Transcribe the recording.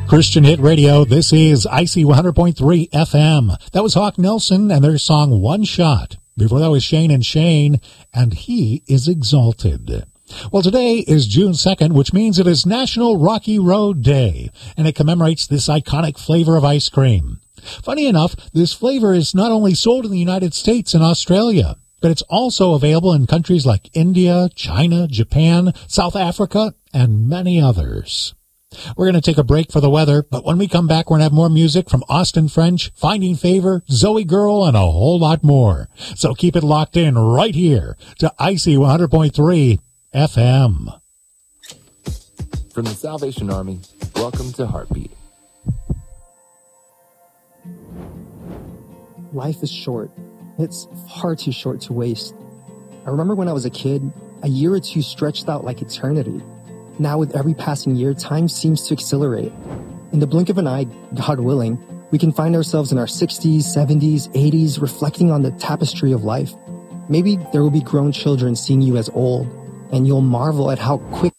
Christian Hit Radio, this is IC 100.3 FM. That was Hawk Nelson and their song One Shot. Before that was Shane and Shane, and He is Exalted. Well, today is June 2nd, which means it is National Rocky Road Day, and it commemorates this iconic flavor of ice cream. Funny enough, this flavor is not only sold in the United States and Australia, but it's also available in countries like India, China, Japan, South Africa, and many others. We're going to take a break for the weather, but when we come back, we're going to have more music from Austin French, Finding Favor, Zoe Girl, and a whole lot more. So keep it locked in right here to IC 100.3 FM. From the Salvation Army, welcome to Heartbeat. Life is short. It's far too short to waste. I remember when I was a kid, a year or two stretched out like eternity. Now with every passing year, time seems to accelerate. In the blink of an eye, God willing, we can find ourselves in our 60s, 70s, 80s, reflecting on the tapestry of life. Maybe there will be grown children seeing you as old, and you'll marvel at how quick